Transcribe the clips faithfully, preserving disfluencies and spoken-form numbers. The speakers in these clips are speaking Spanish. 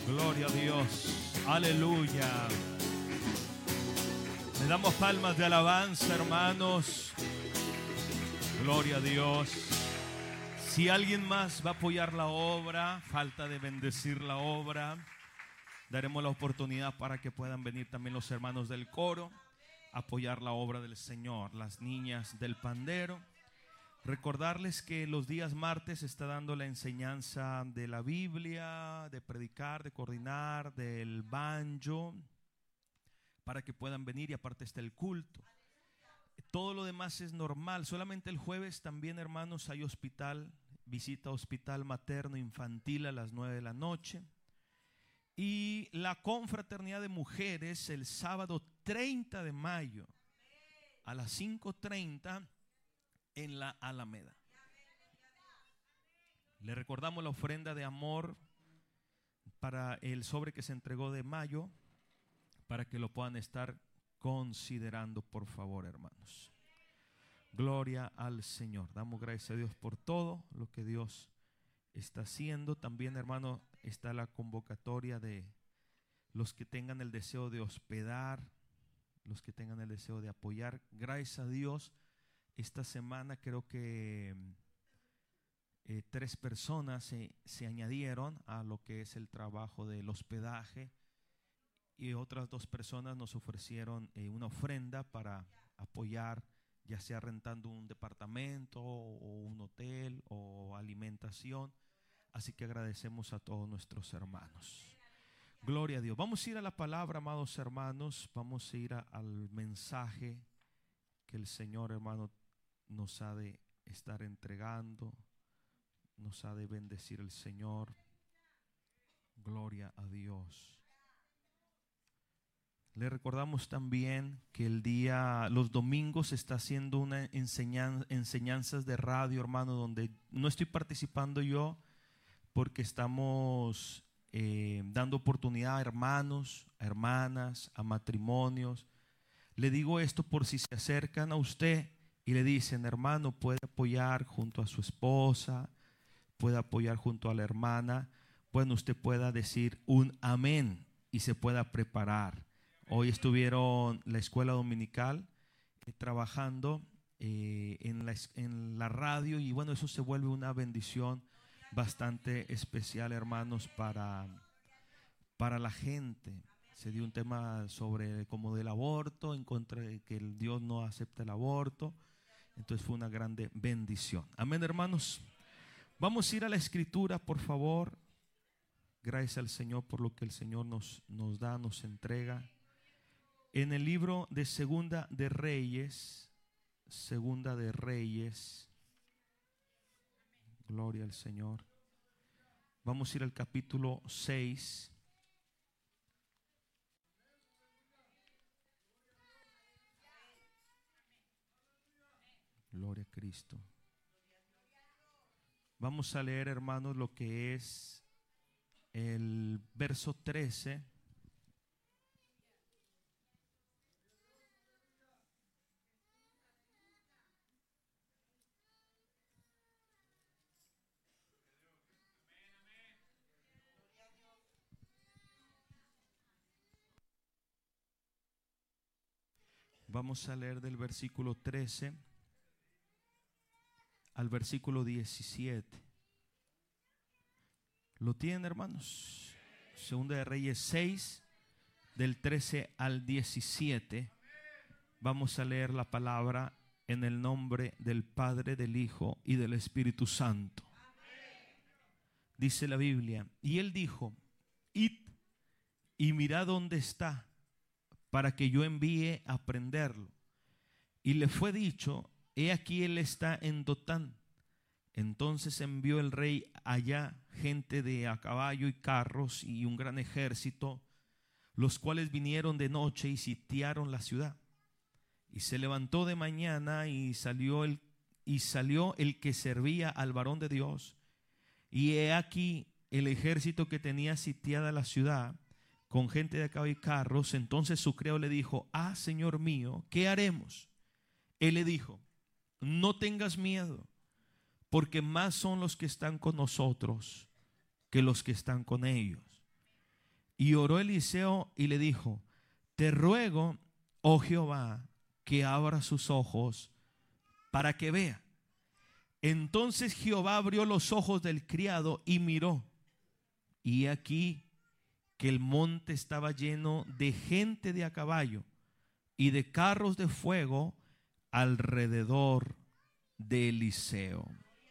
Gloria a Dios. Aleluya. Le damos palmas de alabanza, hermanos. Gloria a Dios. Si alguien más va a apoyar la obra, falta de bendecir la obra, daremos la oportunidad para que puedan venir también los hermanos del coro a apoyar la obra del Señor, las niñas del pandero. Recordarles que los días martes está dando la enseñanza de la Biblia, de predicar, de coordinar, del banjo, para que puedan venir, y aparte está el culto. Todo lo demás es normal. Solamente el jueves también, hermanos, hay hospital, visita hospital materno infantil a las nueve de la noche. Y la confraternidad de mujeres el sábado treinta de mayo a las cinco treinta en la Alameda. Le recordamos la ofrenda de amor para el sobre que se entregó de mayo, para que lo puedan estar considerando, por favor, hermanos. Gloria al Señor. Damos gracias a Dios por todo lo que Dios está haciendo. También, hermano, está la convocatoria de los que tengan el deseo de hospedar, los que tengan el deseo de apoyar. Gracias a Dios, esta semana creo que eh, tres personas se, se añadieron a lo que es el trabajo del hospedaje, y otras dos personas nos ofrecieron eh, una ofrenda para apoyar, ya sea rentando un departamento o un hotel o alimentación. Así que agradecemos a todos nuestros hermanos. Gloria a Dios. Vamos a ir a la palabra, amados hermanos. Vamos a ir a, al mensaje que el Señor, hermano, nos ha de estar entregando, nos ha de bendecir el Señor. Gloria a Dios. Le recordamos también que el día, los domingos se está haciendo una enseñanza, enseñanzas de radio, hermano, donde no estoy participando yo porque estamos eh, dando oportunidad a hermanos, a hermanas, a matrimonios. Le digo esto por si se acercan a usted y le dicen, hermano, puede apoyar junto a su esposa, puede apoyar junto a la hermana. Bueno, usted pueda decir un amén y se pueda preparar. Hoy estuvieron la escuela dominical eh, trabajando eh, en, la, en la radio, y bueno, eso se vuelve una bendición bastante especial, hermanos, para, para la gente. Se dio un tema sobre como del aborto, en contra de que el Dios no acepta el aborto. Entonces fue una grande bendición. Amén, hermanos. Vamos a ir a la escritura, por favor. Gracias al Señor por lo que el Señor nos, nos da, nos entrega. En el libro de Segunda de Reyes, Segunda de Reyes, gloria al Señor. Vamos a ir al capítulo seis. Gloria a Cristo. Vamos a leer, hermanos, lo que es el verso trece. Vamos a leer del versículo trece al versículo diecisiete. ¿Lo tienen, hermanos? Segunda de Reyes seis, del trece al diecisiete. Vamos a leer la palabra en el nombre del Padre, del Hijo y del Espíritu Santo. Dice la Biblia: y él dijo, id y mirad dónde está, para que yo envíe a prenderlo. Y le fue dicho, he aquí él está en Dotán. Entonces envió el rey allá gente de a caballo y carros y un gran ejército, los cuales vinieron de noche y sitiaron la ciudad. Y se levantó de mañana y salió el, y salió el que servía al varón de Dios. Y he aquí el ejército que tenía sitiada la ciudad, con gente de a caballo y carros. Entonces su criado le dijo, ah, Señor mío, ¿qué haremos? Él le dijo, no tengas miedo, porque más son los que están con nosotros que los que están con ellos. Y oró Eliseo y le dijo: te ruego, oh Jehová, que abra sus ojos para que vea. Entonces Jehová abrió los ojos del criado y miró, y aquí que el monte estaba lleno de gente de a caballo y de carros de fuego alrededor de Eliseo.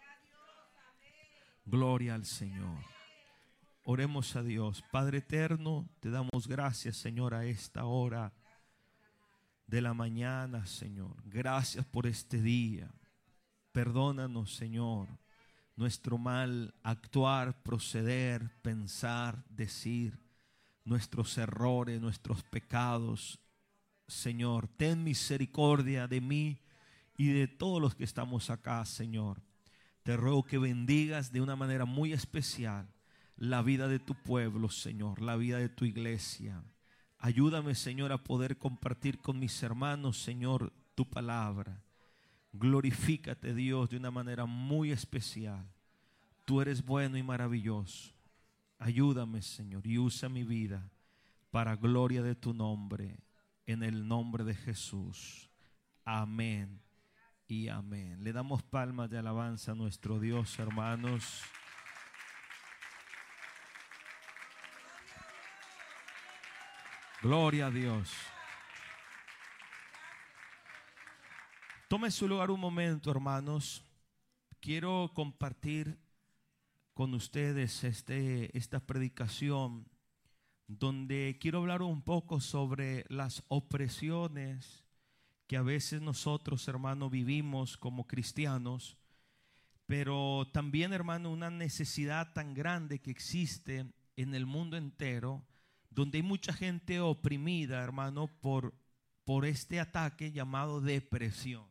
Gloria al Señor. Oremos a Dios. Padre eterno, te damos gracias, Señor, a esta hora de la mañana, Señor. Gracias por este día. Perdónanos, Señor, nuestro mal actuar, proceder, pensar, decir, nuestros errores, nuestros pecados. Señor, ten misericordia de mí y de todos los que estamos acá, Señor. Te ruego que bendigas de una manera muy especial la vida de tu pueblo, Señor, la vida de tu iglesia. Ayúdame, Señor, a poder compartir con mis hermanos, Señor, tu palabra. Glorifícate, Dios, de una manera muy especial. Tú eres bueno y maravilloso. Ayúdame, Señor, y usa mi vida para gloria de tu nombre, en el nombre de Jesús. Amén y amén. Le damos palmas de alabanza a nuestro Dios, hermanos. Gloria a Dios. Tome su lugar un momento, hermanos. Quiero compartir con ustedes este, esta predicación, donde quiero hablar un poco sobre las opresiones que a veces nosotros, hermanos, vivimos como cristianos, pero también, hermano, una necesidad tan grande que existe en el mundo entero, donde hay mucha gente oprimida, hermano, por, por este ataque llamado depresión.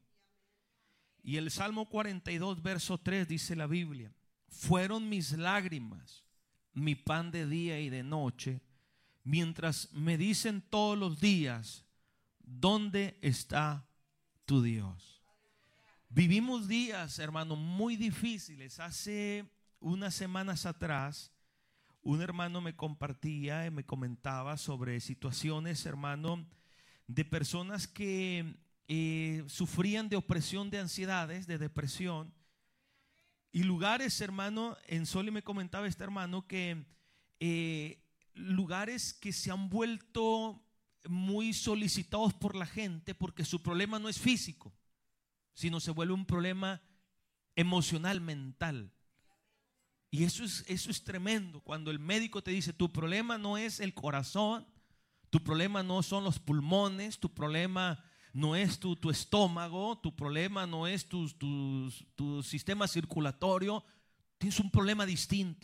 Y el Salmo cuarenta y dos, verso tres, dice la Biblia: fueron mis lágrimas mi pan de día y de noche, mientras me dicen todos los días, ¿dónde está tu Dios? Vivimos días, hermano, muy difíciles. Hace unas semanas atrás, un hermano me compartía y me comentaba sobre situaciones, hermano, de personas que eh, sufrían de opresión, de ansiedades, de depresión. Y lugares, hermano, en Soli me comentaba este hermano que eh, lugares que se han vuelto muy solicitados por la gente, porque su problema no es físico, sino se vuelve un problema emocional, mental. Y eso es, eso es tremendo, cuando el médico te dice: tu problema no es el corazón, tu problema no son los pulmones, tu problema no es tu, tu estómago, tu problema no es tu, tu, tu sistema circulatorio, tienes un problema distinto.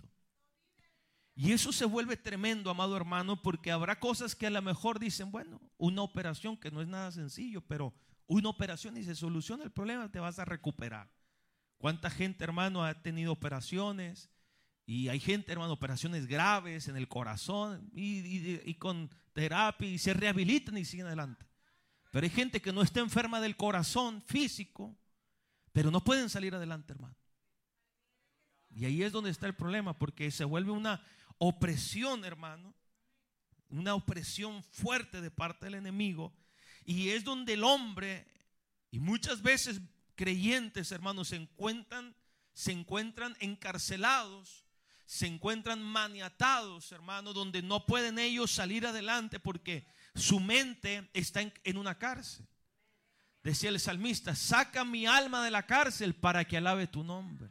Y eso se vuelve tremendo, amado hermano, porque habrá cosas que a lo mejor dicen: bueno, una operación, que no es nada sencillo, pero una operación y se soluciona el problema, te vas a recuperar. ¿Cuánta gente, hermano, ha tenido operaciones? Y hay gente, hermano, operaciones graves en el corazón y, y, y con terapia, y se rehabilitan y siguen adelante. Pero hay gente que no está enferma del corazón físico, pero no pueden salir adelante, hermano. Y ahí es donde está el problema, porque se vuelve una opresión, hermano, una opresión fuerte de parte del enemigo. Y es donde el hombre, y muchas veces creyentes, hermanos, se encuentran, se encuentran encarcelados, se encuentran maniatados, hermano, donde no pueden ellos salir adelante porque su mente está en, en una cárcel. Decía el salmista: saca mi alma de la cárcel para que alabe tu nombre.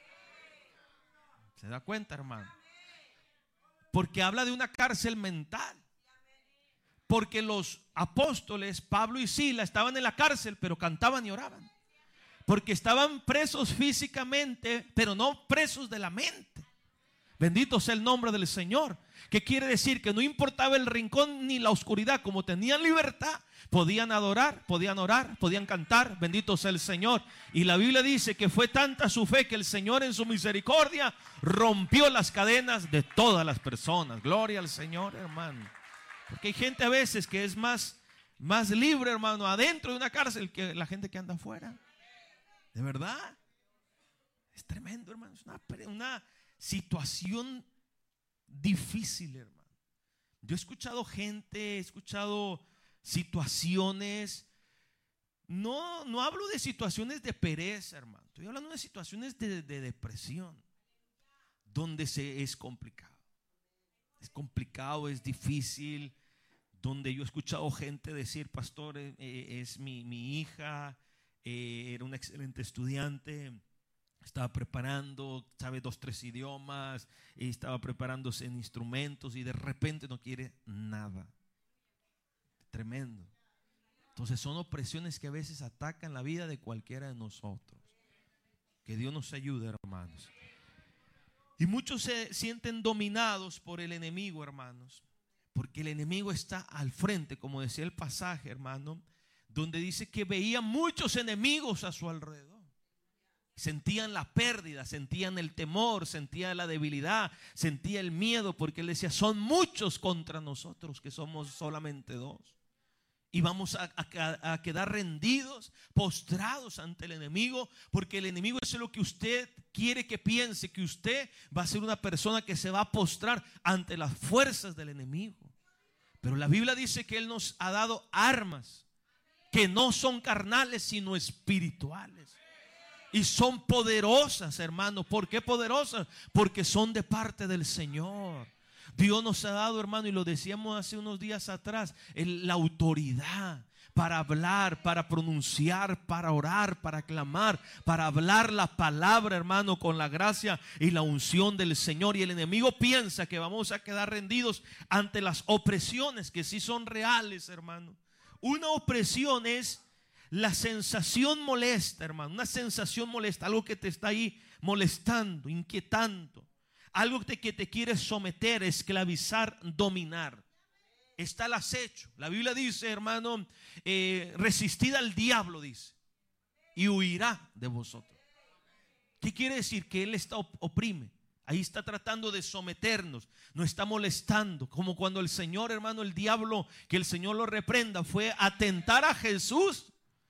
¿Se da cuenta, hermano? Porque habla de una cárcel mental. Porque los apóstoles Pablo y Sila estaban en la cárcel, pero cantaban y oraban. Porque estaban presos físicamente, pero no presos de la mente. Bendito sea el nombre del Señor. ¿Qué quiere decir? Que no importaba el rincón ni la oscuridad, como tenían libertad, podían adorar, podían orar, podían cantar. Bendito sea el Señor. Y la Biblia dice que fue tanta su fe que el Señor en su misericordia rompió las cadenas de todas las personas. Gloria al Señor, hermano. Porque hay gente a veces que es más, más libre, hermano, adentro de una cárcel que la gente que anda afuera. ¿De verdad? Es tremendo, hermano. Es una, una situación difícil, hermano. Yo he escuchado gente, he escuchado situaciones. No, no hablo de situaciones de pereza, hermano. Estoy hablando de situaciones de, de depresión, donde se es complicado. Es complicado, es difícil. Donde yo he escuchado gente decir: pastor, eh, es mi, mi hija, eh, era una excelente estudiante, estaba preparando, sabe dos, tres idiomas, estaba preparándose en instrumentos y de repente no quiere nada. Tremendo. Entonces son opresiones que a veces atacan la vida de cualquiera de nosotros. Que Dios nos ayude, hermanos. Y muchos se sienten dominados por el enemigo, hermanos, porque el enemigo está al frente, como decía el pasaje, hermano, donde dice que veía muchos enemigos a su alrededor. Sentían la pérdida, sentían el temor, sentían la debilidad, sentían el miedo, porque él decía: son muchos contra nosotros, que somos solamente dos. Y vamos a, a, a quedar rendidos, postrados ante el enemigo, porque el enemigo es lo que usted quiere que piense, que usted va a ser una persona que se va a postrar ante las fuerzas del enemigo. Pero la Biblia dice que Él nos ha dado armas que no son carnales, sino espirituales. Y son poderosas, hermano. ¿Por qué poderosas? Porque son de parte del Señor. Dios nos ha dado, hermano, y lo decíamos hace unos días atrás, el, la autoridad para hablar, para pronunciar, para orar, para clamar, para hablar la palabra, hermano, con la gracia y la unción del Señor. Y el enemigo piensa que vamos a quedar rendidos ante las opresiones, que sí son reales, hermano. Una opresión es la sensación molesta, hermano, una sensación molesta, algo que te está ahí molestando, inquietando. Algo que te quiere someter, esclavizar, dominar. Está el acecho. La Biblia dice, hermano, eh, resistid al diablo, dice, y huirá de vosotros. ¿Qué quiere decir? Que él está oprime. Ahí está tratando de someternos, nos está molestando. Como cuando el Señor, hermano, el diablo, que el Señor lo reprenda, fue a tentar a Jesús.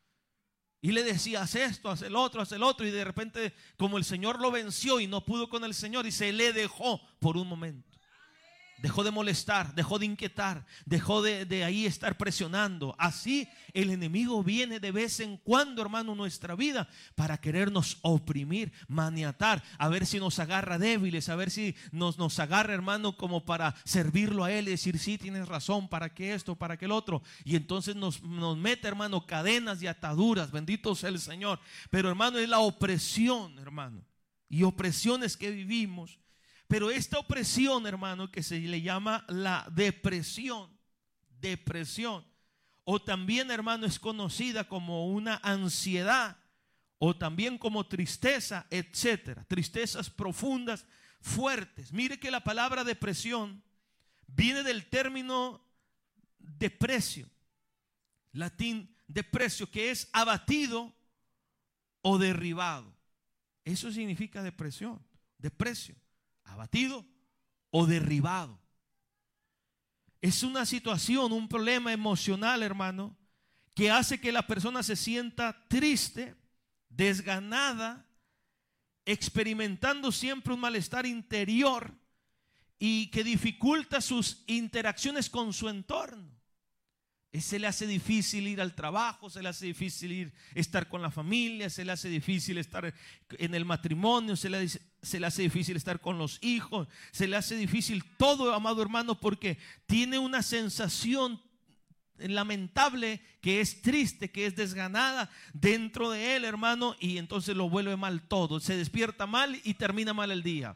Y le decía: haz esto, haz el otro, haz el otro. Y de repente, como el Señor lo venció y no pudo con el Señor, y se le dejó por un momento. Dejó de molestar, dejó de inquietar, dejó de, de ahí estar presionando. Así el enemigo viene de vez en cuando, hermano, en nuestra vida para querernos oprimir, maniatar, a ver si nos agarra débiles, a ver si nos, nos agarra, hermano, como para servirlo a él y decir: sí, tienes razón, para qué esto, para qué el otro. Y entonces nos, nos mete, hermano, cadenas y ataduras. Bendito sea el Señor. Pero, hermano, es la opresión, hermano, y opresiones que vivimos. Pero esta opresión, hermano, que se le llama la depresión, depresión, o también, hermano, es conocida como una ansiedad, o también como tristeza, etcétera. Tristezas profundas, fuertes. Mire que la palabra depresión viene del término depresio, latín depresio, que es abatido o derribado. Eso significa depresión, depresio. Abatido o derribado. Es una situación, un problema emocional, hermano, que hace que la persona se sienta triste, desganada, experimentando siempre un malestar interior y que dificulta sus interacciones con su entorno. Se le hace difícil ir al trabajo, se le hace difícil ir, estar con la familia, se le hace difícil estar en el matrimonio, se le, se le hace difícil estar con los hijos, se le hace difícil todo, amado hermano, porque tiene una sensación lamentable que es triste, que es desganada dentro de él, hermano, y entonces lo vuelve mal todo. Se despierta mal y termina mal el día.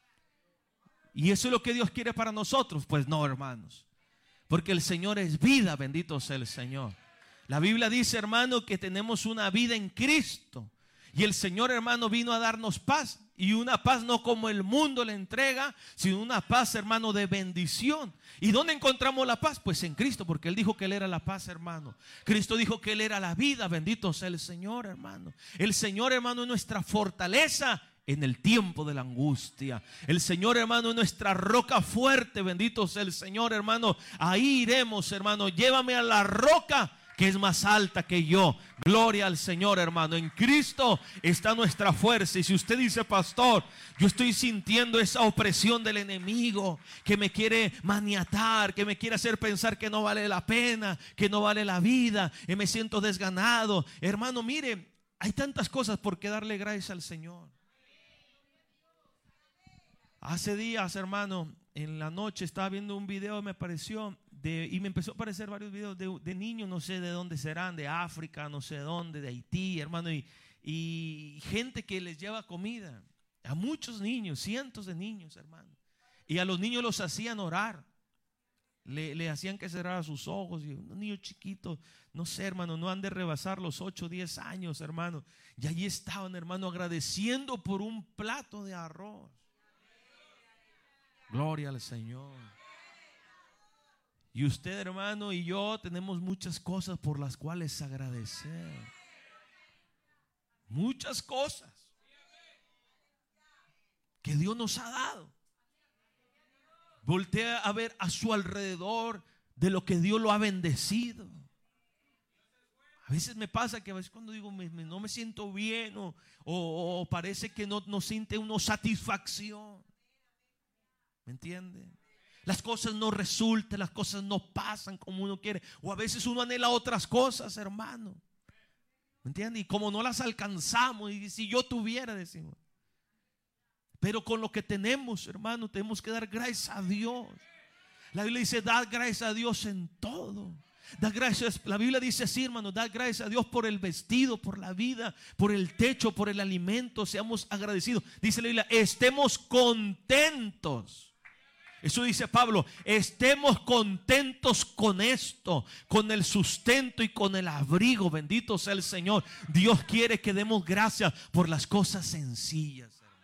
¿Y eso es lo que Dios quiere para nosotros? Pues no, hermanos. Porque el Señor es vida, bendito sea el Señor. La Biblia dice, hermano, que tenemos una vida en Cristo. Y el Señor, hermano, vino a darnos paz. Y una paz no como el mundo le entrega, sino una paz, hermano, de bendición. ¿Y dónde encontramos la paz? Pues en Cristo, porque Él dijo que Él era la paz, hermano. Cristo dijo que Él era la vida, bendito sea el Señor, hermano. El Señor, hermano, es nuestra fortaleza en el tiempo de la angustia. El Señor, hermano, es nuestra roca fuerte, bendito sea el Señor, hermano. Ahí iremos, hermano. Llévame a la roca que es más alta que yo. Gloria al Señor, hermano. En Cristo está nuestra fuerza. Y si usted dice, pastor, yo estoy sintiendo esa opresión del enemigo que me quiere maniatar, que me quiere hacer pensar que no vale la pena, que no vale la vida, y me siento desganado. Hermano, mire, hay tantas cosas por qué darle gracias al Señor. Hace días, hermano, en la noche estaba viendo un video, me apareció de, y me empezó a aparecer varios videos de, de niños, no sé de dónde serán, de África, no sé de dónde, de Haití, hermano, y, y gente que les lleva comida a muchos niños, cientos de niños, hermano, y a los niños los hacían orar, le, le hacían que cerrara sus ojos, y unos niños chiquitos, no sé, hermano, no han de rebasar los ocho, diez años, hermano, y allí estaban, hermano, agradeciendo por un plato de arroz. Gloria al Señor. Y usted, hermano, y yo tenemos muchas cosas por las cuales agradecer. Muchas cosas que Dios nos ha dado. Voltea a ver a su alrededor de lo que Dios lo ha bendecido. A veces me pasa que a veces cuando digo me, me, no me siento bien o, o, o parece que no, no siente uno satisfacción. ¿Me entiende? Las cosas no resultan, las cosas no pasan como uno quiere. O a veces uno anhela otras cosas, hermano. ¿Me entiende? Y como no las alcanzamos, y si yo tuviera, decimos. Pero con lo que tenemos, hermano, tenemos que dar gracias a Dios. La Biblia dice, dad gracias a Dios en todo. Da gracias, la Biblia dice así, hermano, da gracias a Dios por el vestido, por la vida, por el techo, por el alimento. Seamos agradecidos. Dice la Biblia, estemos contentos. Eso dice Pablo, estemos contentos con esto, con el sustento y con el abrigo. Bendito sea el Señor. Dios quiere que demos gracias por las cosas sencillas, hermano.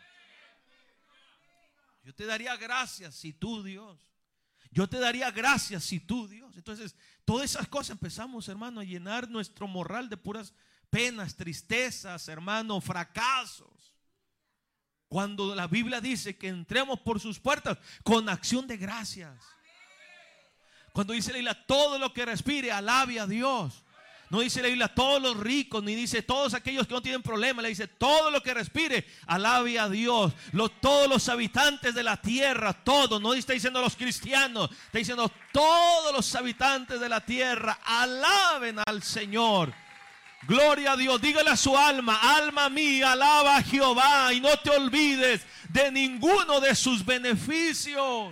Yo te daría gracias si tú, Dios. Yo te daría gracias si tú, Dios. Entonces, todas esas cosas empezamos, hermano, a llenar nuestro morral de puras penas, tristezas, hermano, fracasos. Cuando la Biblia dice que entremos por sus puertas con acción de gracias. Cuando dice la Biblia, todo lo que respire, alabe a Dios. No dice la Biblia, todos los ricos, ni dice todos aquellos que no tienen problema. Le dice, todo lo que respire, alabe a Dios. Lo, todos los habitantes de la tierra, todos. No está diciendo los cristianos, está diciendo todos los habitantes de la tierra, alaben al Señor. Gloria a Dios. Dígale a su alma, alma mía, alaba a Jehová y no te olvides de ninguno de sus beneficios.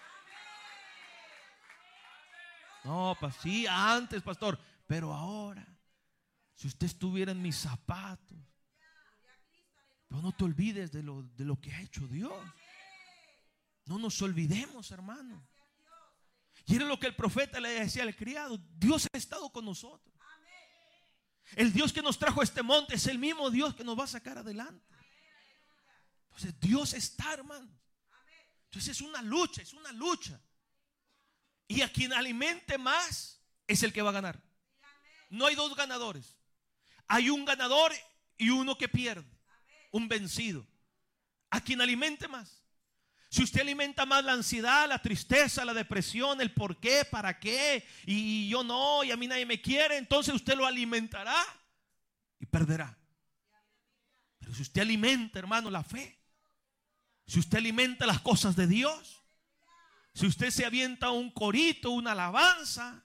No, pues sí, antes, pastor, pero ahora, si usted estuviera en mis zapatos, pero no te olvides de lo, de lo que ha hecho Dios. No nos olvidemos, hermano. Y era lo que el profeta le decía al criado, Dios ha estado con nosotros. El Dios que nos trajo a este monte es el mismo Dios que nos va a sacar adelante. Entonces Dios está, hermano. Entonces es una lucha, es una lucha. Y a quien alimente más es el que va a ganar. No hay dos ganadores. Hay un ganador y uno que pierde. Un vencido. A quien alimente más. Si usted alimenta más la ansiedad, la tristeza, la depresión, el por qué, para qué, y yo no, y a mí nadie me quiere, entonces usted lo alimentará y perderá. Pero si usted alimenta, hermano, la fe, si usted alimenta las cosas de Dios, si usted se avienta un corito, una alabanza.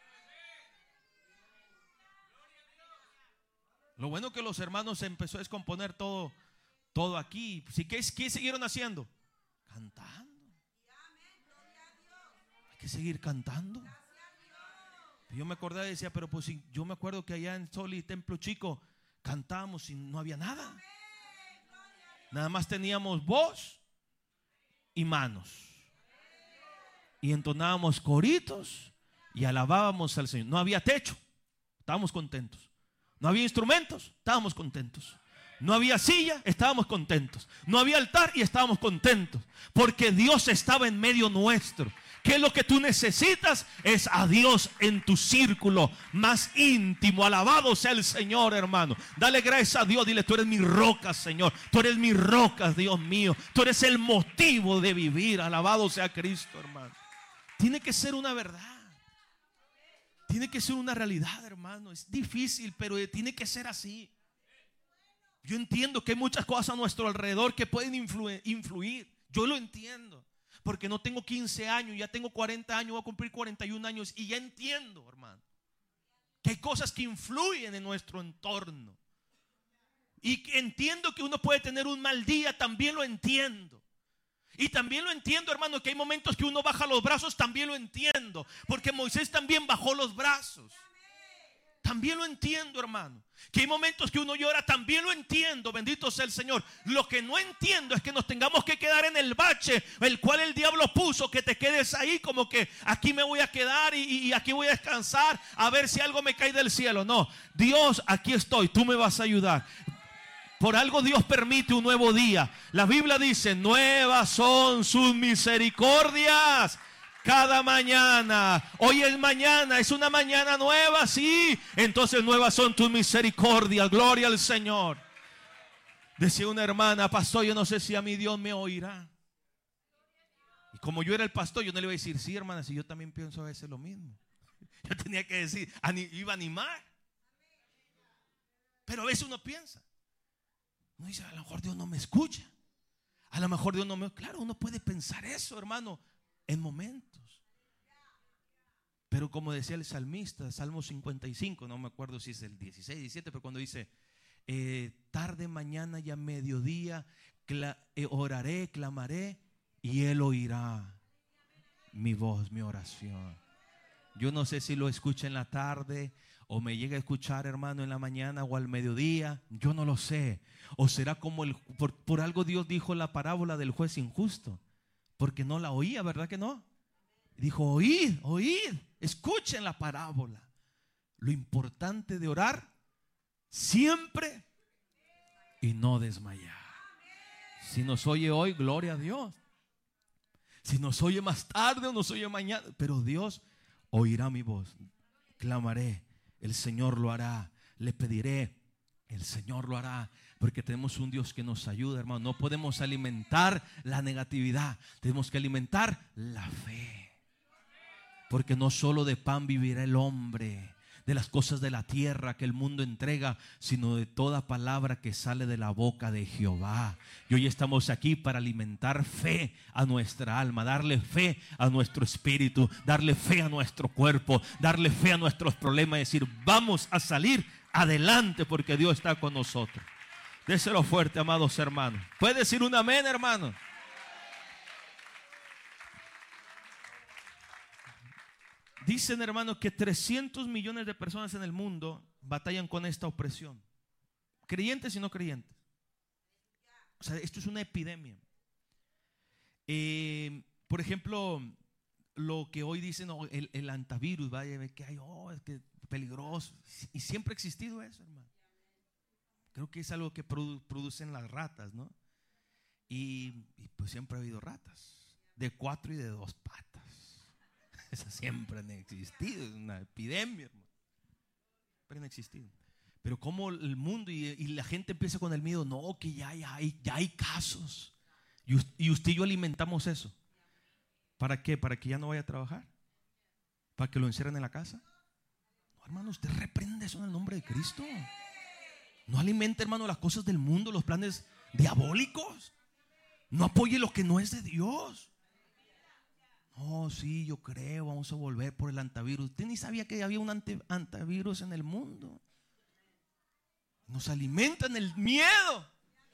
Lo bueno que los hermanos se empezó a descomponer todo, todo aquí. ¿Sí? ¿Qué, ¿Qué siguieron haciendo? Cantando. Hay que seguir cantando. Yo me acordaba y decía, pero pues si yo me acuerdo que allá en Soli, Templo Chico, cantábamos y no había nada. Nada más teníamos voz y manos. Y entonábamos coritos y alabábamos al Señor. No había techo, estábamos contentos. No había instrumentos, estábamos contentos. No había silla, estábamos contentos. No había altar y estábamos contentos. Porque Dios estaba en medio nuestro. ¿Qué es lo que tú necesitas? Es a Dios en tu círculo más íntimo. Alabado sea el Señor, hermano. Dale gracias a Dios. Dile, tú eres mi roca, Señor. Tú eres mi roca, Dios mío. Tú eres el motivo de vivir. Alabado sea Cristo, hermano. Tiene que ser una verdad. Tiene que ser una realidad, hermano. Es difícil, pero tiene que ser así. Yo entiendo que hay muchas cosas a nuestro alrededor que pueden influ- influir. Yo lo entiendo. Porque no tengo quince años, ya tengo cuarenta años, voy a cumplir cuarenta y un años. Y ya entiendo, hermano, que hay cosas que influyen en nuestro entorno. Y entiendo que uno puede tener un mal día, también lo entiendo. Y también lo entiendo, hermano, que hay momentos que uno baja los brazos, también lo entiendo. Porque Moisés también bajó los brazos. También lo entiendo, hermano. Que hay momentos que uno llora, también lo entiendo. Bendito sea el Señor. Lo que no entiendo es que nos tengamos que quedar en el bache, el cual el diablo puso, que te quedes ahí como que aquí me voy a quedar y, y aquí voy a descansar a ver si algo me cae del cielo. No, Dios, aquí estoy, tú me vas a ayudar. Por algo Dios permite un nuevo día. La Biblia dice: nuevas son sus misericordias cada mañana. Hoy es mañana, es una mañana nueva, sí. Entonces nuevas son tus misericordias. Gloria al Señor. Decía una hermana: pastor, yo no sé si a mi Dios me oirá. Y como yo era el pastor, yo no le iba a decir: sí, hermana, si yo también pienso a veces lo mismo. Yo tenía que decir, iba a animar. Pero a veces uno piensa, uno dice: a lo mejor Dios no me escucha, a lo mejor Dios no me... Claro, uno puede pensar eso, hermano, en momentos. Pero como decía el salmista, Salmo cincuenta y cinco, no me acuerdo si es el dieciséis, diecisiete, pero cuando dice: eh, tarde, mañana y a mediodía cla- eh, oraré, clamaré, y Él oirá mi voz, mi oración. Yo no sé si lo escucha en la tarde o me llega a escuchar, hermano, en la mañana o al mediodía. Yo no lo sé. O será como el... Por, por algo Dios dijo la parábola del juez injusto, porque no la oía, ¿verdad que no? Dijo: oíd, oíd, escuchen la parábola. Lo importante de orar siempre y no desmayar. Si nos oye hoy, gloria a Dios. Si nos oye más tarde o nos oye mañana, pero Dios oirá mi voz. Clamaré, el Señor lo hará. Le pediré, el Señor lo hará. Porque tenemos un Dios que nos ayuda, hermano. No podemos alimentar la negatividad, tenemos que alimentar la fe. Porque no solo de pan vivirá el hombre, de las cosas de la tierra que el mundo entrega, sino de toda palabra que sale de la boca de Jehová. Y hoy estamos aquí para alimentar fe a nuestra alma, darle fe a nuestro espíritu, darle fe a nuestro cuerpo, darle fe a nuestros problemas y decir: vamos a salir adelante porque Dios está con nosotros. Déselo fuerte, amados hermanos. ¿Puede decir un amén, hermano? Dicen, hermanos, que trescientos millones de personas en el mundo batallan con esta opresión, creyentes y no creyentes. O sea, esto es una epidemia. Eh, por ejemplo, lo que hoy dicen, oh, el, el antivirus, vaya, que hay, oh, es que peligroso. Y siempre ha existido eso, hermano. Creo que es algo que produ- producen las ratas, ¿no? Y, y pues siempre ha habido ratas de cuatro y de dos patas. Esas siempre han existido, es una epidemia, hermano. Siempre han existido. Pero como el mundo y, y la gente empieza con el miedo, no, que ya, ya, hay, ya hay casos. Y, y usted y yo alimentamos eso. ¿Para qué? ¿Para que ya no vaya a trabajar? ¿Para que lo encierren en la casa? No, hermano, usted reprende eso en el nombre de Cristo. No alimente, hermano, las cosas del mundo, los planes diabólicos. No apoye lo que no es de Dios. No, sí, yo creo, vamos a volver por el antivirus. Usted ni sabía que había un anti, antivirus en el mundo. Nos alimentan el miedo.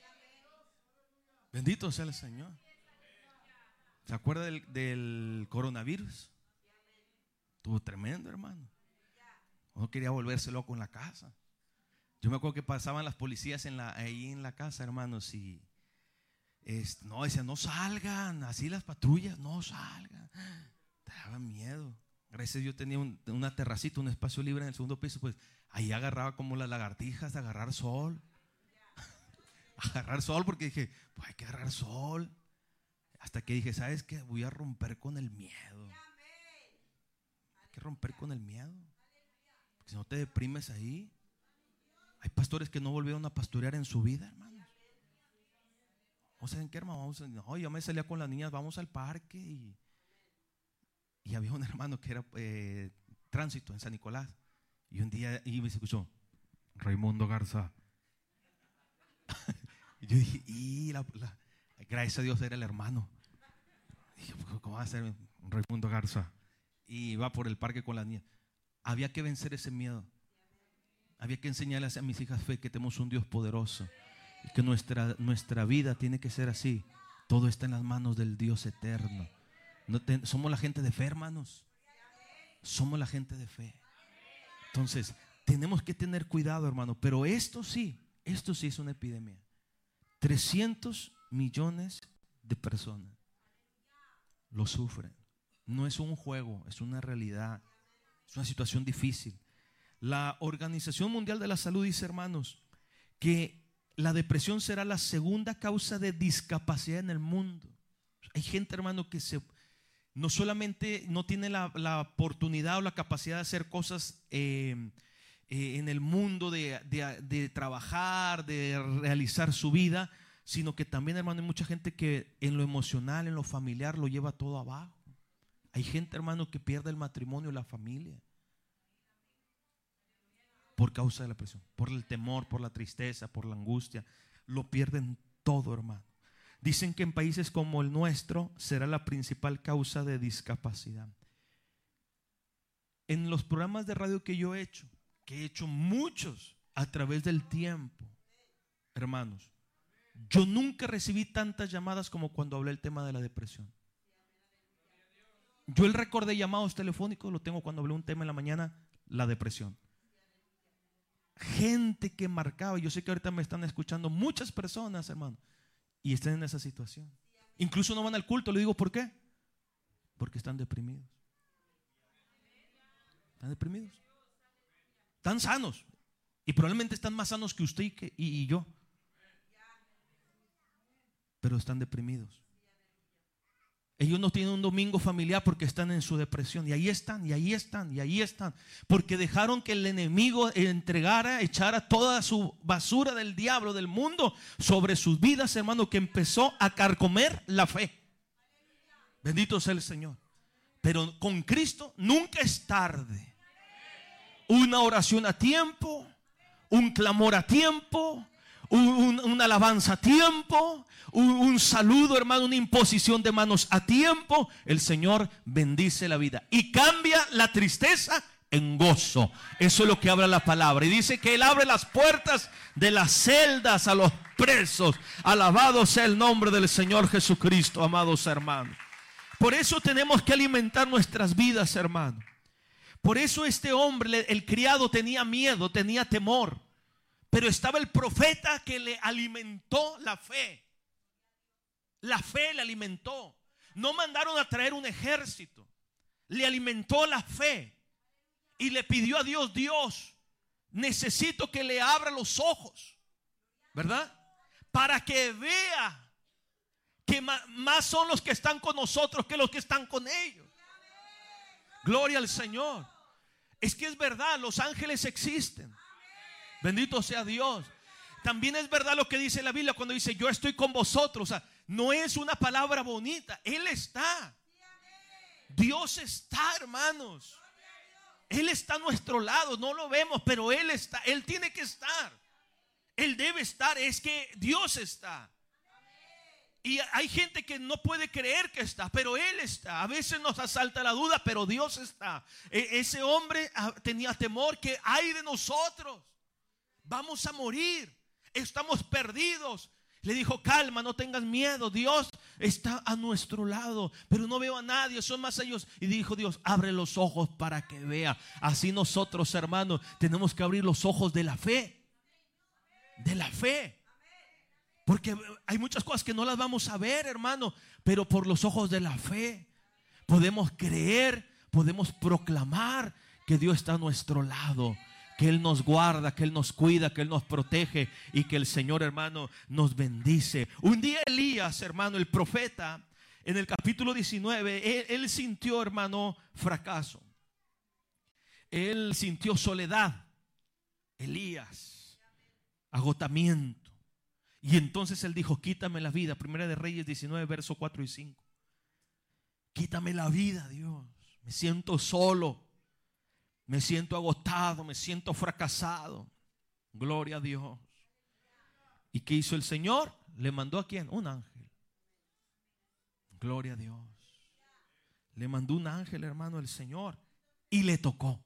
Bendito sea el Señor. ¿Se acuerda del, del coronavirus? Estuvo tremendo, hermano. Uno quería volverse loco en la casa. Yo me acuerdo que pasaban las policías en la, ahí en la casa, hermanos, y es, no, decían: no salgan, así las patrullas, no salgan. Te daba miedo. Gracias a Dios yo tenía un, una terracita, un espacio libre en el segundo piso, pues ahí agarraba como las lagartijas a agarrar sol. Agarrar sol, porque dije, pues hay que agarrar sol. Hasta que dije, ¿sabes qué? Voy a romper con el miedo. Hay que romper con el miedo, porque si no te deprimes ahí. Hay pastores que no volvieron a pastorear en su vida, hermanos. ¿O saben qué, hermano? Vamos a, no, yo me salía con las niñas, vamos al parque. Y, y había un hermano que era eh, tránsito en San Nicolás. Y un día y me escuchó Raimundo Garza. Y yo dije, y la, la, gracias a Dios era el hermano. Dije, ¿cómo va a ser Raimundo Garza? Y va por el parque con las niñas. Había que vencer ese miedo. Había que enseñarles a mis hijas fe que tenemos un Dios poderoso y que nuestra, nuestra vida tiene que ser así. Todo está en las manos del Dios eterno. No te, somos la gente de fe, hermanos. Somos la gente de fe. Entonces, tenemos que tener cuidado, hermano. Pero esto sí, esto sí es una epidemia. trescientos millones de personas lo sufren. No es un juego, es una realidad. Es una situación difícil. La Organización Mundial de la Salud dice, hermanos, que la depresión será la segunda causa de discapacidad en el mundo. Hay gente, hermano, que se, no solamente no tiene la, la oportunidad o la capacidad de hacer cosas eh, eh, en el mundo, de, de, de trabajar, de realizar su vida, sino que también, hermano, hay mucha gente que en lo emocional, en lo familiar, lo lleva todo abajo. Hay gente, hermano, que pierde el matrimonio, la familia, por causa de la presión, por el temor, por la tristeza, por la angustia. Lo pierden todo, hermano. Dicen que en países como el nuestro será la principal causa de discapacidad. En los programas de radio que yo he hecho, que he hecho muchos a través del tiempo, hermanos, yo nunca recibí tantas llamadas como cuando hablé el tema de la depresión. Yo el récord de llamados telefónicos lo tengo cuando hablé un tema en la mañana, la depresión. Gente que marcaba. Yo sé que ahorita me están escuchando muchas personas, hermano, y están en esa situación. Incluso no van al culto. Le digo, ¿por qué? Porque están deprimidos. Están deprimidos. Están sanos. Y probablemente están más sanos que usted y, que, y, y yo. Pero están deprimidos. Ellos no tienen un domingo familiar porque están en su depresión. Y ahí están, y ahí están, y ahí están. Porque dejaron que el enemigo entregara, echara toda su basura del diablo, del mundo, sobre sus vidas, hermano, que empezó a carcomer la fe. Bendito sea el Señor. Pero con Cristo nunca es tarde. Una oración a tiempo, un clamor a tiempo, un, un, una alabanza a tiempo, un, un saludo, hermano, una imposición de manos a tiempo. El Señor bendice la vida y cambia la tristeza en gozo. Eso es lo que habla la palabra. Y dice que Él abre las puertas de las celdas a los presos. Alabado sea el nombre del Señor Jesucristo, amados hermanos. Por eso tenemos que alimentar nuestras vidas, hermano. Por eso este hombre, el criado, tenía miedo, tenía temor. Pero estaba el profeta que le alimentó la fe. La fe le alimentó. No mandaron a traer un ejército. Le alimentó la fe. Y le pidió a Dios, Dios, necesito que le abra los ojos, ¿verdad? Para que vea que más son los que están con nosotros que los que están con ellos. Gloria al Señor. Es que es verdad, los ángeles existen. Bendito sea Dios. También es verdad lo que dice la Biblia cuando dice yo estoy con vosotros. O sea, no es una palabra bonita. Él está. Dios está, hermanos. Él está a nuestro lado. No lo vemos, pero Él está. Él tiene que estar. Él debe estar. Es que Dios está. Y hay gente que no puede creer que está, pero Él está. A veces nos asalta la duda, pero Dios está. E- ese hombre tenía temor que hay de nosotros. Vamos a morir. Estamos perdidos. Le dijo, calma, no tengas miedo. Dios está a nuestro lado, pero no veo a nadie, son más ellos. Y dijo Dios, abre los ojos para que vea. Así nosotros, hermanos, tenemos que abrir los ojos de la fe. De la fe. Porque hay muchas cosas que no las vamos a ver, hermano, pero por los ojos de la fe podemos creer, podemos proclamar que Dios está a nuestro lado, que Él nos guarda, que Él nos cuida, que Él nos protege y que el Señor, hermano, nos bendice. Un día Elías, hermano, el profeta, en el capítulo diecinueve, él, él sintió, hermano, fracaso. Él sintió soledad. Elías, agotamiento. Y entonces él dijo, quítame la vida. Primera de Reyes diecinueve, verso cuatro y cinco. Quítame la vida, Dios. Me siento solo. Me siento agotado, me siento fracasado. Gloria a Dios. ¿Y qué hizo el Señor? ¿Le mandó a quién? Un ángel. Gloria a Dios. Le mandó un ángel, hermano, el Señor, y le tocó.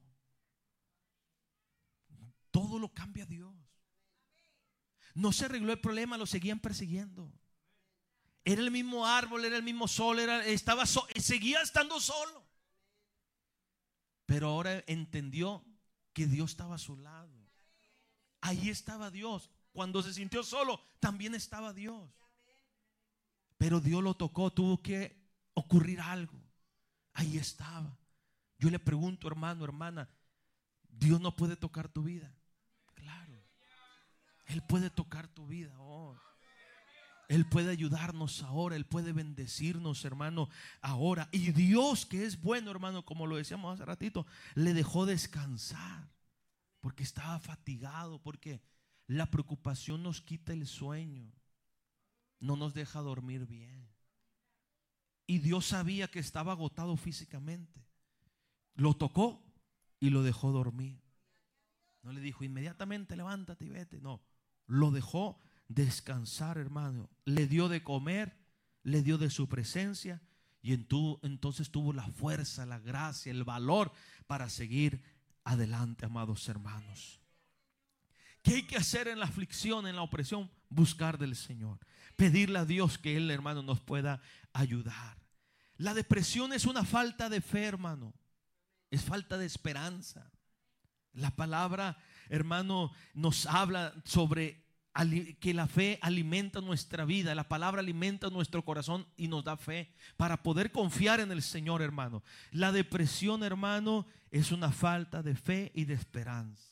Todo lo cambia Dios. No se arregló el problema, lo seguían persiguiendo. Era el mismo árbol, era el mismo sol, era, estaba so, seguía estando solo. Pero ahora entendió que Dios estaba a su lado. Ahí estaba Dios. Cuando se sintió solo, también estaba Dios. Pero Dios lo tocó, tuvo que ocurrir algo. Ahí estaba. Yo le pregunto, hermano, hermana, ¿Dios no puede tocar tu vida? Claro. Él puede tocar tu vida hoy. Él puede ayudarnos ahora. Él puede bendecirnos, hermano, ahora. Y Dios, que es bueno, hermano, como lo decíamos hace ratito, le dejó descansar. Porque estaba fatigado. Porque la preocupación nos quita el sueño. No nos deja dormir bien. Y Dios sabía que estaba agotado físicamente. Lo tocó y lo dejó dormir. No le dijo inmediatamente levántate y vete. No, lo dejó descansar, hermano. Le dio de comer, le dio de su presencia. Y entonces tuvo la fuerza, la gracia, el valor para seguir adelante, amados hermanos. ¿Qué hay que hacer en la aflicción, en la opresión? Buscar del Señor. Pedirle a Dios que Él, hermano, nos pueda ayudar. La depresión es una falta de fe, hermano. Es falta de esperanza. La palabra, hermano, nos habla sobre que la fe alimenta nuestra vida. La palabra alimenta nuestro corazón y nos da fe para poder confiar en el Señor, hermano. La depresión, hermano, es una falta de fe y de esperanza.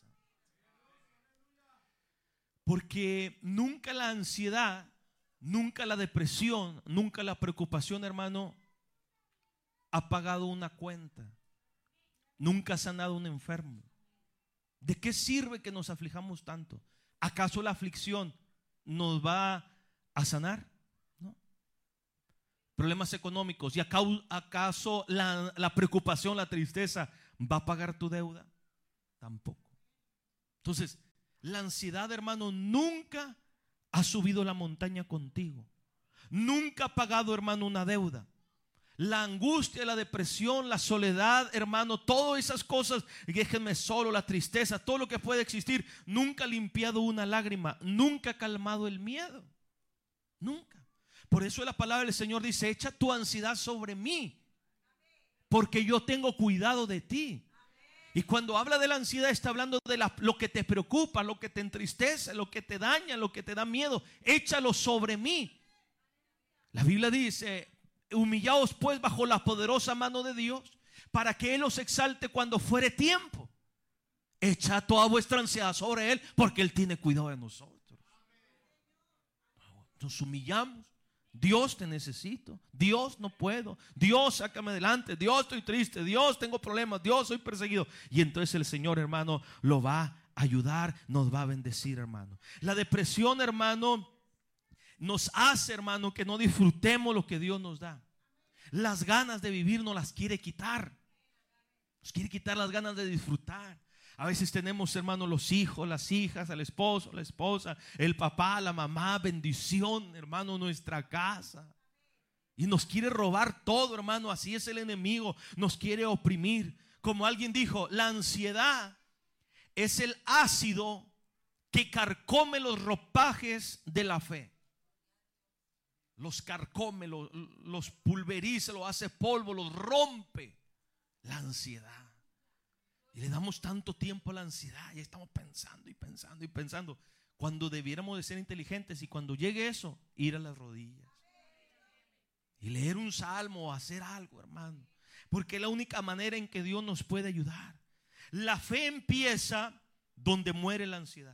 Porque nunca la ansiedad, nunca la depresión, nunca la preocupación, hermano, ha pagado una cuenta. Nunca ha sanado un enfermo. ¿De qué sirve que nos aflijamos tanto? ¿Acaso la aflicción nos va a sanar? No. Problemas económicos. ¿Y acaso la, la preocupación, la tristeza va a pagar tu deuda? Tampoco. Entonces, la ansiedad, hermano, nunca ha subido la montaña contigo. Nunca ha pagado, hermano, una deuda. La angustia, la depresión, la soledad, hermano, todas esas cosas, déjenme solo, la tristeza, todo lo que puede existir, nunca ha limpiado una lágrima, nunca ha calmado el miedo. Nunca. Por eso la palabra del Señor dice: echa tu ansiedad sobre mí, porque yo tengo cuidado de ti. Y cuando habla de la ansiedad está hablando de la, lo que te preocupa, lo que te entristece, lo que te daña, lo que te da miedo. Échalo sobre mí. La Biblia dice: humillaos pues bajo la poderosa mano de Dios, para que Él os exalte cuando fuere tiempo. Echa toda vuestra ansiedad sobre Él, porque Él tiene cuidado de nosotros. Nos humillamos. Dios, te necesito. Dios, no puedo. Dios, sácame adelante. Dios, estoy triste. Dios, tengo problemas. Dios, soy perseguido. Y entonces el Señor, hermano, lo va a ayudar, nos va a bendecir, hermano. La depresión, hermano, nos hace, hermano, que no disfrutemos lo que Dios nos da. Las ganas de vivir nos las quiere quitar. Nos quiere quitar las ganas de disfrutar. A veces tenemos, hermano, los hijos, las hijas, el esposo, la esposa, el papá, la mamá, bendición, hermano, nuestra casa. Y nos quiere robar todo, hermano. Así es el enemigo. Nos quiere oprimir. Como alguien dijo, la ansiedad es el ácido que carcome los ropajes de la fe. Los carcome, los, los pulveriza, los hace polvo, los rompe. La ansiedad. Y le damos tanto tiempo a la ansiedad. Y estamos pensando y pensando y pensando, cuando debiéramos de ser inteligentes. Y cuando llegue eso, ir a las rodillas y leer un salmo o hacer algo, hermano, porque es la única manera en que Dios nos puede ayudar. La fe empieza donde muere la ansiedad.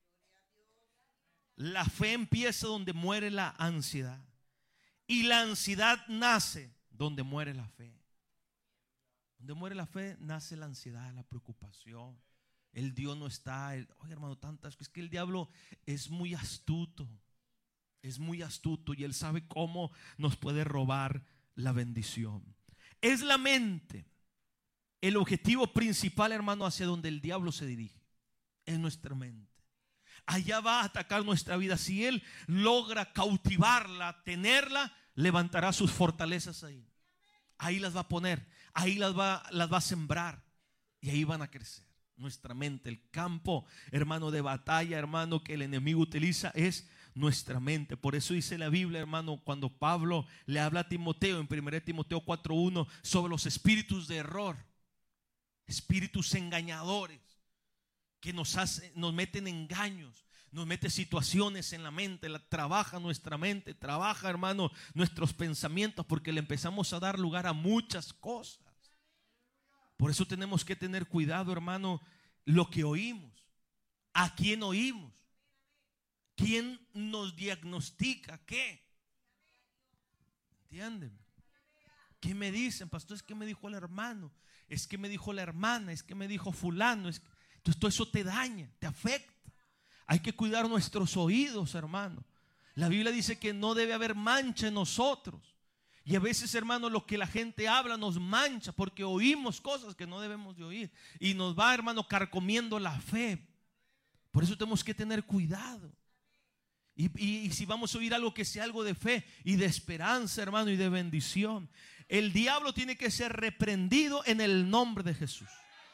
La fe empieza donde muere la ansiedad. Y la ansiedad nace donde muere la fe. Donde muere la fe, nace la ansiedad, la preocupación. El Dios no está. El, oye, hermano, tantas. Es que el diablo es muy astuto. Es muy astuto y él sabe cómo nos puede robar la bendición. Es la mente. el objetivo principal, hermano, hacia donde el diablo se dirige, en nuestra mente. Allá va a atacar nuestra vida. Si él logra cautivarla, tenerla, levantará sus fortalezas ahí. Ahí las va a poner, ahí las va, las va a sembrar y ahí van a crecer. Nuestra mente, el campo, hermano, de batalla, hermano, que el enemigo utiliza es nuestra mente. Por eso dice la Biblia, hermano, cuando Pablo le habla a Timoteo en primera Timoteo cuatro uno sobre los espíritus de error, espíritus engañadores que nos hacen, nos meten engaños, nos mete situaciones en la mente, la, trabaja nuestra mente, trabaja, hermano, nuestros pensamientos, porque le empezamos a dar lugar a muchas cosas. Por eso tenemos que tener cuidado, hermano, lo que oímos, a quién oímos, quién nos diagnostica qué. ¿Entienden? ¿Qué me dicen, pastor? Es que me dijo el hermano, es que me dijo la hermana, es que me dijo fulano. Es que... Entonces todo eso te daña, te afecta. Hay que cuidar nuestros oídos, hermano. La Biblia dice que no debe haber mancha en nosotros. Y a veces, hermano, lo que la gente habla nos mancha porque oímos cosas que no debemos de oír. Y nos va, hermano, carcomiendo la fe. Por eso tenemos que tener cuidado. Y, y, y si vamos a oír algo, que sea algo de fe y de esperanza, hermano, y de bendición. El diablo tiene que ser reprendido en el nombre de Jesús.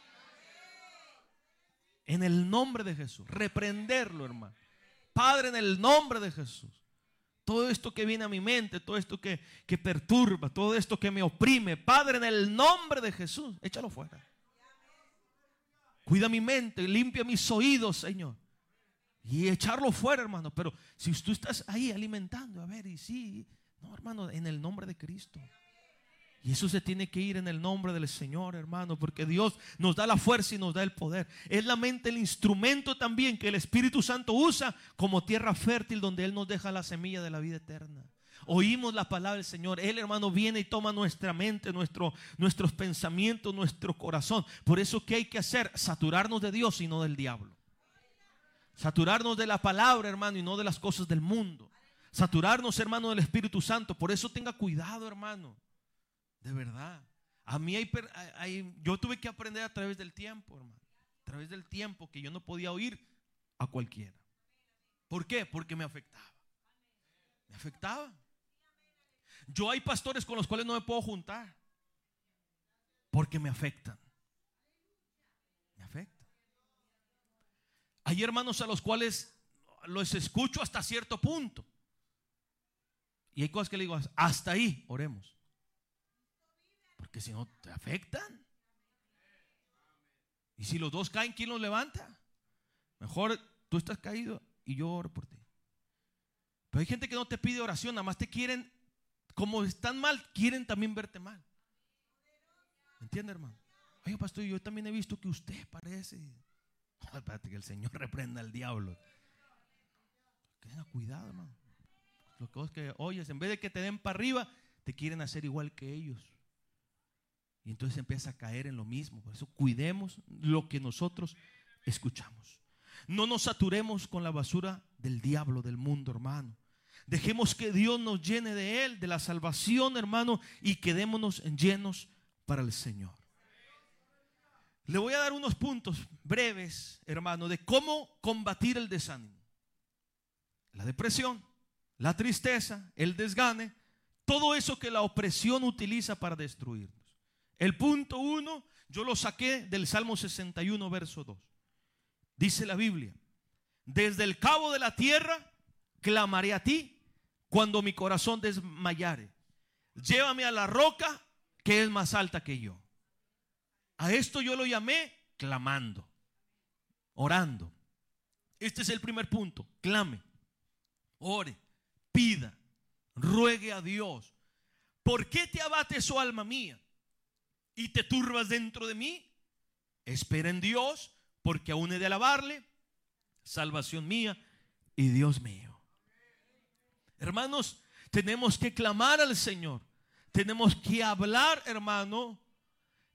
En el nombre de Jesús. Reprenderlo, hermano. Padre, en el nombre de Jesús. Todo esto que viene a mi mente, todo esto que, que perturba, todo esto que me oprime, Padre, en el nombre de Jesús, échalo fuera. Cuida mi mente, limpia mis oídos, Señor. Y echarlo fuera, hermano. Pero si tú estás ahí alimentando, a ver, y sí, no, hermano, en el nombre de Cristo. Y eso se tiene que ir en el nombre del Señor, hermano, porque Dios nos da la fuerza y nos da el poder. Es la mente el instrumento también que el Espíritu Santo usa como tierra fértil donde Él nos deja la semilla de la vida eterna. Oímos la palabra del Señor. Él, hermano, viene y toma nuestra mente, nuestro, nuestros pensamientos, nuestro corazón. Por eso, ¿qué hay que hacer? Saturarnos de Dios y no del diablo. Saturarnos de la palabra, hermano, y no de las cosas del mundo. Saturarnos, hermano, del Espíritu Santo. Por eso tenga cuidado, hermano. De verdad. A mí hay, hay, yo tuve que aprender a través del tiempo, hermano. A través del tiempo que yo no podía oír a cualquiera. ¿Por qué? Porque me afectaba. Me afectaba. Yo hay pastores con los cuales no me puedo juntar porque me afectan. Me afectan. Hay hermanos a los cuales los escucho hasta cierto punto. Y hay cosas que le digo, hasta ahí, oremos. Porque si no te afectan. Y si los dos caen, ¿quién los levanta? Mejor tú estás caído y yo oro por ti. Pero hay gente que no te pide oración, nada más te quieren, como están mal, quieren también verte mal. ¿Me entiende, hermano? Oye, pastor, yo también he visto que usted parece. Oh, espérate, que el Señor reprenda al diablo. Tenga cuidado, hermano. Lo que es que oyes, en vez de que te den para arriba, te quieren hacer igual que ellos. Y entonces empieza a caer en lo mismo. Por eso cuidemos lo que nosotros escuchamos. No nos saturemos con la basura del diablo, del mundo, hermano. Dejemos que Dios nos llene de Él, de la salvación, hermano, y quedémonos llenos para el Señor. Le voy a dar unos puntos breves, hermano, de cómo combatir el desánimo. La depresión, la tristeza, el desgane, todo eso que la opresión utiliza para destruirnos. El punto uno, yo lo saqué del Salmo sesenta y uno, verso dos. Dice la Biblia: desde el cabo de la tierra clamaré a ti cuando mi corazón desmayare. Llévame a la roca que es más alta que yo. A esto yo lo llamé clamando, orando. Este es el primer punto. Clame, ore, pida, ruegue a Dios. ¿Por qué te abates, oh alma mía, y te turbas dentro de mí? Espera en Dios, porque aún he de alabarle, salvación mía y Dios mío. Hermanos, tenemos que clamar al Señor. Tenemos que hablar, hermano,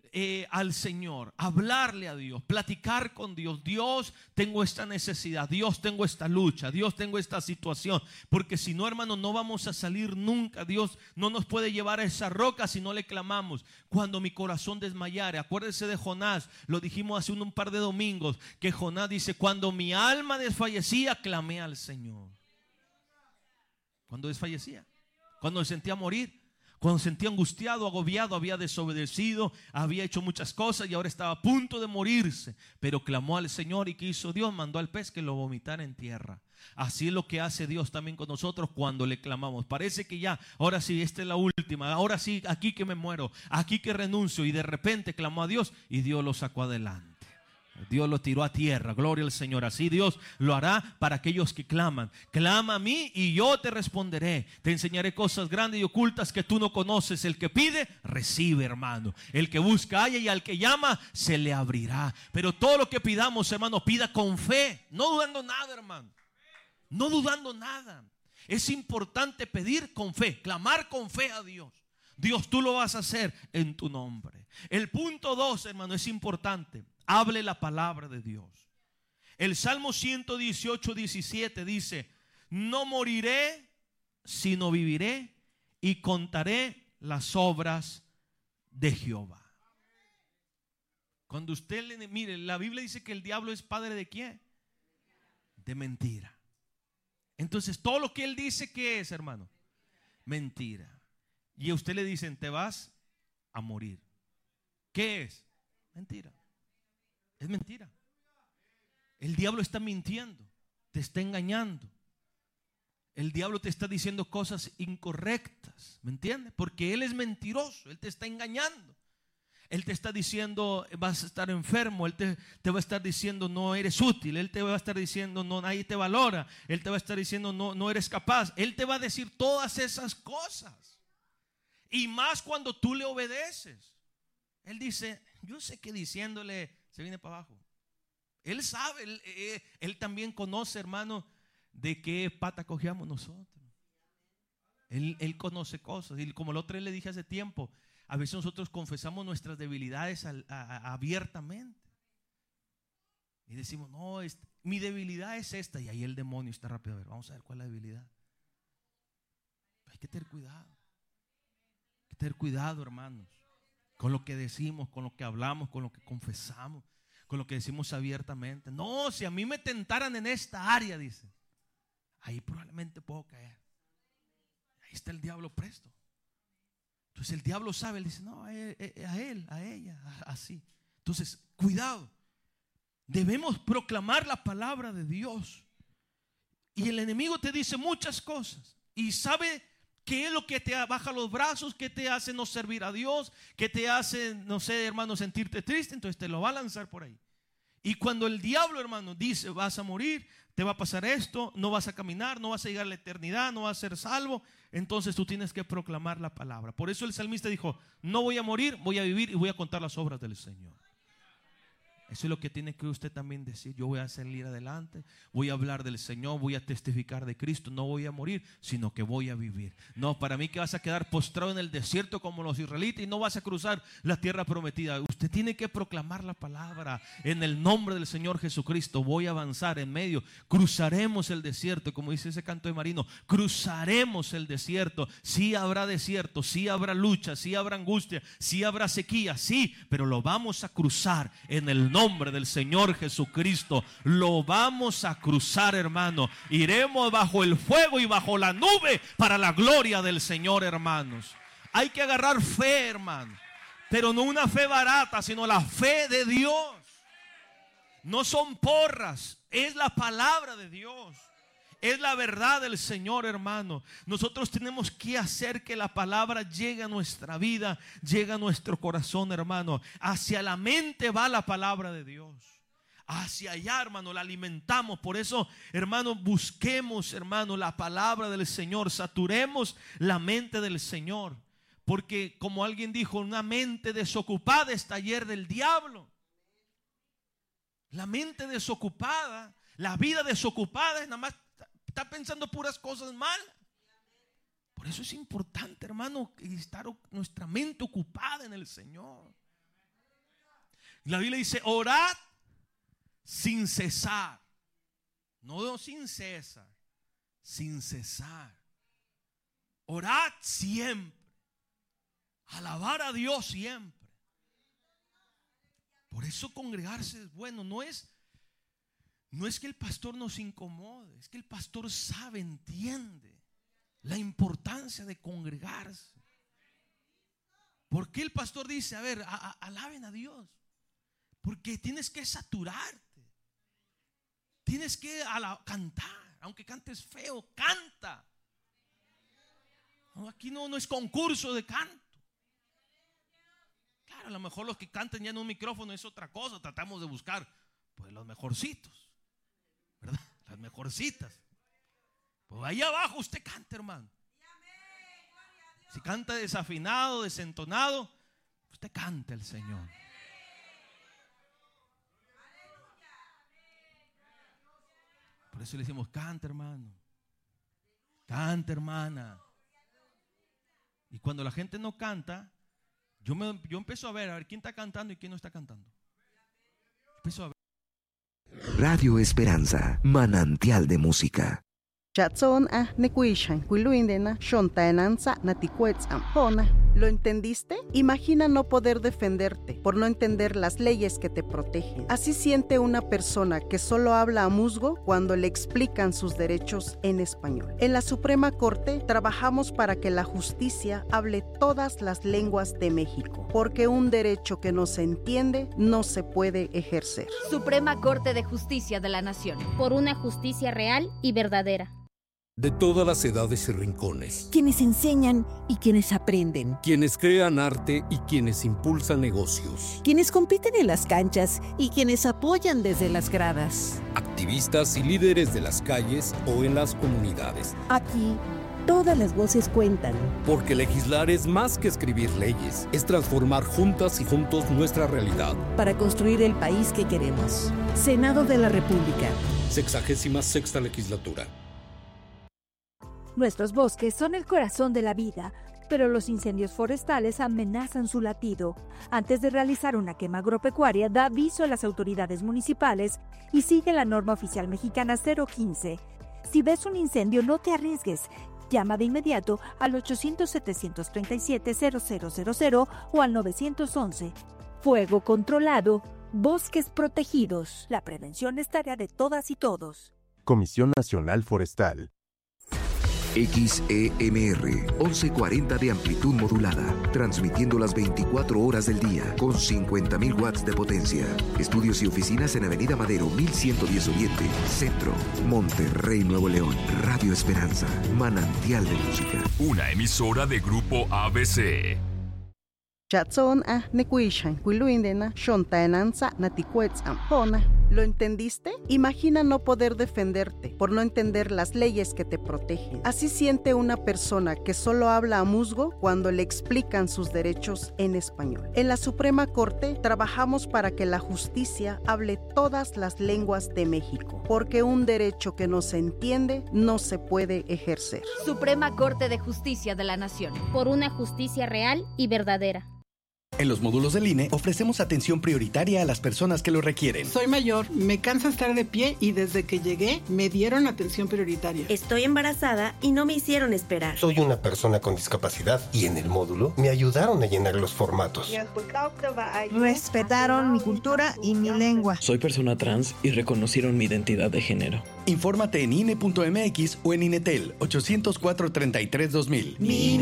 eh, al Señor, hablarle a Dios, platicar con Dios. Dios, tengo esta necesidad, Dios, tengo esta lucha, Dios, tengo esta situación, porque si no, hermano, no vamos a salir nunca. Dios no nos puede llevar a esa roca si no le clamamos. Cuando mi corazón desmayare, acuérdese de Jonás, lo dijimos hace un, un par de domingos, que Jonás dice: cuando mi alma desfallecía, clamé al Señor. Cuando desfallecía, cuando se sentía morir, cuando se sentía angustiado, agobiado, había desobedecido, había hecho muchas cosas y ahora estaba a punto de morirse, pero clamó al Señor. ¿Y qué hizo Dios? Mandó al pez que lo vomitara en tierra. Así es lo que hace Dios también con nosotros cuando le clamamos. Parece que ya, ahora sí, esta es la última, ahora sí, aquí que me muero, aquí que renuncio, y de repente clamó a Dios y Dios lo sacó adelante. Dios lo tiró a tierra, gloria al Señor. Así Dios lo hará para aquellos que claman. Clama a mí y yo te responderé. Te enseñaré cosas grandes y ocultas que tú no conoces. El que pide, recibe, hermano. El que busca, halla, y al que llama, se le abrirá. Pero todo lo que pidamos, hermano, pida con fe, no dudando nada, hermano. No dudando nada. Es importante pedir con fe, clamar con fe a Dios. Dios, tú lo vas a hacer en tu nombre. El punto dos, hermano, es importante. Hable la palabra de Dios. El Salmo ciento dieciocho, diecisiete dice: no moriré, sino viviré y contaré las obras de Jehová. Cuando usted le mire, la Biblia dice que el diablo es padre de ¿quién? De mentira. Entonces todo lo que él dice, ¿qué es, hermano? Mentira. Y a usted le dicen: te vas a morir. ¿Qué es? Mentira. Es mentira. El diablo está mintiendo, te está engañando. El diablo te está diciendo cosas incorrectas, ¿me entiendes? Porque él es mentiroso, él te está engañando. Él te está diciendo: vas a estar enfermo. Él te, te va a estar diciendo: no eres útil. Él te va a estar diciendo: no, nadie te valora. Él te va a estar diciendo: no, no eres capaz. Él te va a decir todas esas cosas. Y más cuando tú le obedeces. Él dice: yo sé que diciéndole se viene para abajo. Él sabe, él, él, él también conoce, hermano, de qué pata cogíamos nosotros. Él, él conoce cosas. Y como el otro le dije hace tiempo, a veces nosotros confesamos nuestras debilidades a, a, a, abiertamente. Y decimos: no, es, mi debilidad es esta. Y ahí el demonio está rápido. A ver, vamos a ver cuál es la debilidad. Hay que tener cuidado. Hay que tener cuidado, hermanos, con lo que decimos, con lo que hablamos, con lo que confesamos, con lo que decimos abiertamente. No, si a mí me tentaran en esta área, dice, ahí probablemente puedo caer. Ahí está el diablo presto. Entonces el diablo sabe, él dice: no, a él, a, él, a ella, así. Entonces, cuidado. Debemos proclamar la palabra de Dios. Y el enemigo te dice muchas cosas. Y sabe qué es lo que te baja los brazos, qué te hace no servir a Dios, qué te hace, no sé, hermano, sentirte triste. Entonces te lo va a lanzar por ahí. Y cuando el diablo, hermano, dice: vas a morir, te va a pasar esto, no vas a caminar, no vas a llegar a la eternidad, no vas a ser salvo, entonces tú tienes que proclamar la palabra. Por eso el salmista dijo: no voy a morir, voy a vivir y voy a contar las obras del Señor. Eso es lo que tiene que usted también decir: yo voy a salir adelante, voy a hablar del Señor, voy a testificar de Cristo. No voy a morir, sino que voy a vivir. No, para mí que vas a quedar postrado en el desierto como los israelitas y no vas a cruzar la tierra prometida. Usted tiene que proclamar la palabra en el nombre del Señor Jesucristo. Voy a avanzar en medio, cruzaremos el desierto, como dice ese canto de Marino, cruzaremos el desierto. Sí habrá desierto, sí habrá lucha, sí habrá angustia, sí habrá sequía, sí, pero lo vamos a cruzar en el nombre del Señor Jesucristo. Lo vamos a cruzar, hermano. Iremos bajo el fuego y bajo la nube para la gloria del Señor, hermanos. Hay que agarrar fe, hermano, pero no una fe barata, sino la fe de Dios. No son porras, es la palabra de Dios. Es la verdad del Señor, hermano. Nosotros tenemos que hacer que la palabra llegue a nuestra vida, llegue a nuestro corazón, hermano. Hacia la mente va la palabra de Dios. Hacia allá, hermano, la alimentamos. Por eso, hermano, busquemos, hermano, la palabra del Señor. Saturemos la mente del Señor. Porque, como alguien dijo, una mente desocupada es taller del diablo. La mente desocupada, la vida desocupada es nada más, está pensando puras cosas malas. Por eso es importante, hermano, estar nuestra mente ocupada en el Señor. La Biblia dice, orad sin cesar. No sin cesar, sin cesar. Orad siempre. Alabar a Dios siempre. Por eso congregarse es bueno. No es, no es que el pastor nos incomode, es que el pastor sabe, entiende la importancia de congregarse. ¿Por qué el pastor dice, a ver, a, a, alaben a Dios? Porque tienes que saturarte. Tienes que ala, cantar. Aunque cantes feo, canta. No, aquí no, no es concurso de canto. Claro, a lo mejor los que cantan ya en un micrófono es otra cosa. Tratamos de buscar pues los mejorcitos, ¿verdad? Las mejorcitas. Pues ahí abajo usted canta, hermano. Si canta desafinado, desentonado, usted canta el Señor. Por eso le decimos, canta, hermano. Canta, hermana. Y cuando la gente no canta, yo, me, yo empiezo a ver, a ver quién está cantando y quién no está cantando. Empiezo a ver. Radio Esperanza, manantial de música. Chatson a nekuishan kuiluindena shontaenanza naticuetz ampona. ¿Lo entendiste? Imagina no poder defenderte por no entender las leyes que te protegen. Así siente una persona que solo habla a musgo cuando le explican sus derechos en español. En la Suprema Corte trabajamos para que la justicia hable todas las lenguas de México, porque un derecho que no se entiende no se puede ejercer. Suprema Corte de Justicia de la Nación. Por una justicia real y verdadera. De todas las edades y rincones. Quienes enseñan y quienes aprenden. Quienes crean arte y quienes impulsan negocios. Quienes compiten en las canchas y quienes apoyan desde las gradas. Activistas y líderes de las calles o en las comunidades. Aquí, todas las voces cuentan. Porque legislar es más que escribir leyes. Es transformar juntas y juntos nuestra realidad. Para construir el país que queremos. Senado de la República. Sexagésima sexta legislatura. Nuestros bosques son el corazón de la vida, pero los incendios forestales amenazan su latido. Antes de realizar una quema agropecuaria, da aviso a las autoridades municipales y sigue la norma oficial mexicana cero quince. Si ves un incendio, no te arriesgues. Llama de inmediato al ochocientos, setecientos treinta y siete, cero cero cero cero o al novecientos once. Fuego controlado, bosques protegidos. La prevención es tarea de todas y todos. Comisión Nacional Forestal. X E M R, once cuarenta de amplitud modulada, transmitiendo las veinticuatro horas del día, con cincuenta mil watts de potencia. Estudios y oficinas en Avenida Madero, mil ciento diez Oriente, Centro, Monterrey, Nuevo León. Radio Esperanza, manantial de música. Una emisora de Grupo A B C. Chatson a nekuishan kuiluindena shontaenanza naticuetz ampona. ¿Lo entendiste? Imagina no poder defenderte por no entender las leyes que te protegen. Así siente una persona que solo habla a musgo cuando le explican sus derechos en español. En la Suprema Corte trabajamos para que la justicia hable todas las lenguas de México, porque un derecho que no se entiende no se puede ejercer. Suprema Corte de Justicia de la Nación. Por una justicia real y verdadera. En los módulos del I N E ofrecemos atención prioritaria a las personas que lo requieren. Soy mayor, me cansa estar de pie y desde que llegué me dieron atención prioritaria. Estoy embarazada y no me hicieron esperar. Soy una persona con discapacidad y en el módulo me ayudaron a llenar los formatos. Respetaron mi cultura y mi lengua. Soy persona trans y reconocieron mi identidad de género. Infórmate en I N E punto M X o en Inetel ochocientos cuatro, treinta y tres, dos mil. Mi